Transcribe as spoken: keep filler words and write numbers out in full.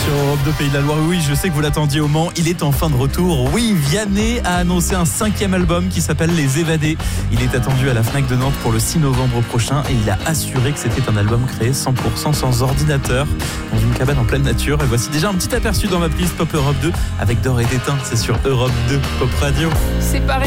Sur Europe deux Pays de la Loire, oui, je sais que vous l'attendiez au Mans, il est en fin de retour. Oui, Vianney a annoncé un cinquième album qui s'appelle Les Évadés. Il est attendu à la Fnac de Nantes pour le six novembre prochain et il a assuré que c'était un album créé cent pour cent sans ordinateur, dans une cabane en pleine nature. Et voici déjà un petit aperçu dans ma playlist Pop Europe deux avec D'Or et d'Éteint. C'est sur Europe deux Pop Radio. C'est pareil.